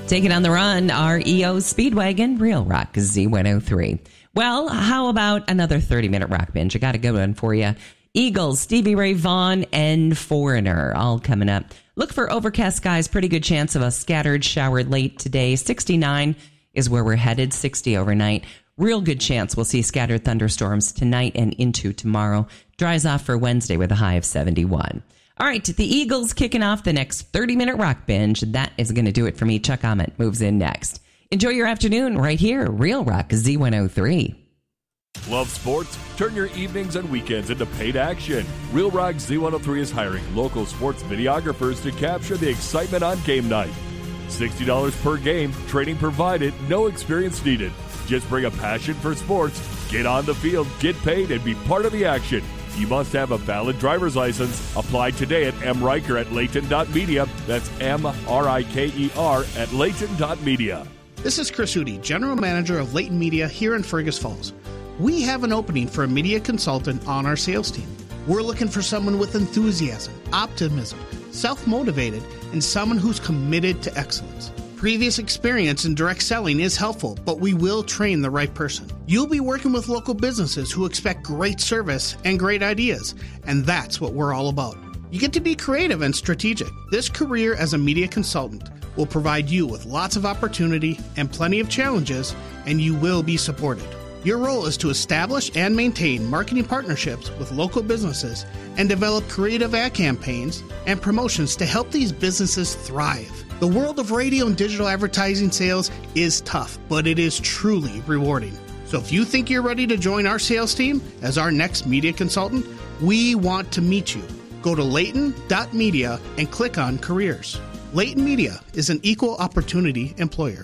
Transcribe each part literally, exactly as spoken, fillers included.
Take it on the run, our E O Speedwagon, Real Rock Z one oh three. Well, how about another thirty-minute rock binge? I got a good one for you. Eagles, Stevie Ray Vaughan, and Foreigner, all coming up. Look for overcast skies, pretty good chance of a scattered shower late today. sixty-nine is where we're headed, sixty overnight. Real good chance we'll see scattered thunderstorms tonight and into tomorrow. Dries off for Wednesday with a high of seventy-one. All right, the Eagles kicking off the next thirty-minute rock binge. That is going to do it for me. Chuck Ament moves in next. Enjoy your afternoon right here, Real Rock Z one oh three. Love sports? Turn your evenings and weekends into paid action. Real Rock Z one oh three is hiring local sports videographers to capture the excitement on game night. sixty dollars per game, training provided, no experience needed. Just bring a passion for sports, get on the field, get paid, and be part of the action. You must have a valid driver's license. Apply today at M. Riker at Layton dot media. That's M R I K E R at Layton dot media. This is Chris Hootie, General Manager of Layton Media here in Fergus Falls. We have an opening for a media consultant on our sales team. We're looking for someone with enthusiasm, optimism, self-motivated, and someone who's committed to excellence. Previous experience in direct selling is helpful, but we will train the right person. You'll be working with local businesses who expect great service and great ideas, and that's what we're all about. You get to be creative and strategic. This career as a media consultant will provide you with lots of opportunity and plenty of challenges, and you will be supported. Your role is to establish and maintain marketing partnerships with local businesses and develop creative ad campaigns and promotions to help these businesses thrive. The world of radio and digital advertising sales is tough, but it is truly rewarding. So if you think you're ready to join our sales team as our next media consultant, we want to meet you. Go to Layton dot media and click on careers. Layton Media is an equal opportunity employer.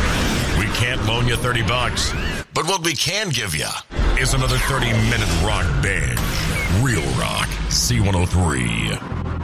We can't loan you thirty bucks, but what we can give you is another thirty-minute rock binge. Real Rock Z one oh three.